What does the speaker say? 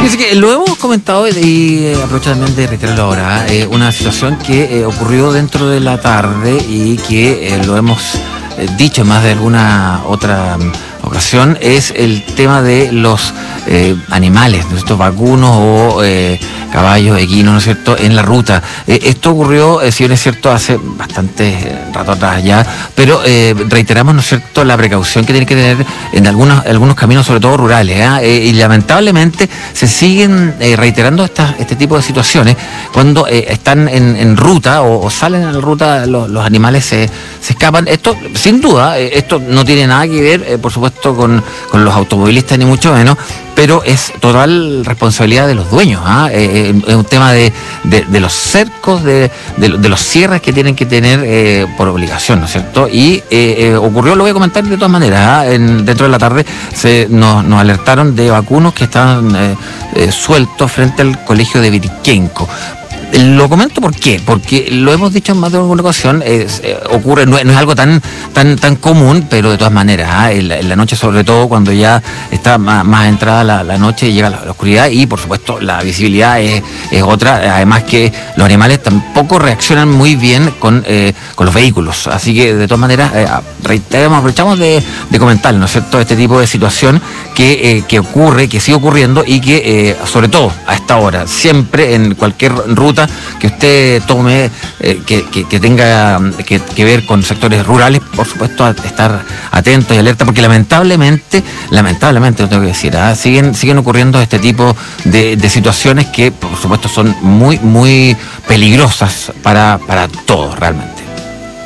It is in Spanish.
Dice que lo hemos comentado y aprovecho también de reiterarlo ahora. Una situación que ocurrió dentro de la tarde y que lo hemos dicho en más de alguna otra ocasión, es el tema de los animales, de estos vacunos o caballos, equinos, ¿no es cierto?, en la ruta. Esto ocurrió, si bien es cierto, hace bastante rato atrás ya, pero reiteramos, ¿no es cierto?, la precaución que tiene que tener en algunos caminos, sobre todo rurales, y lamentablemente se siguen reiterando este tipo de situaciones cuando están en ruta o salen en la ruta, los animales se escapan. Esto, sin duda, esto no tiene nada que ver, por supuesto, con los automovilistas, ni mucho menos, pero es total responsabilidad de los dueños. Es un tema de los cercos, de los cierres que tienen que tener por obligación, ¿no es cierto? Y ocurrió, lo voy a comentar de todas maneras, dentro de la tarde nos alertaron de vacunos que estaban sueltos frente al colegio de Viriquenco. Lo comento ¿por qué? Porque lo hemos dicho en más de alguna ocasión, ocurre, no es algo tan común, pero de todas maneras, en la noche, sobre todo cuando ya está más entrada la noche y llega la oscuridad, y por supuesto la visibilidad es otra, además que los animales tampoco reaccionan muy bien con los vehículos, así que de todas maneras aprovechamos de comentar, ¿no es cierto?, este tipo de situación que ocurre, que sigue ocurriendo y que sobre todo a esta hora, siempre en cualquier ruta que usted tome, que tenga que ver con sectores rurales, por supuesto, estar atentos y alerta, porque lamentablemente lo tengo que decir, siguen ocurriendo este tipo de situaciones que, por supuesto, son muy, muy peligrosas para todos realmente.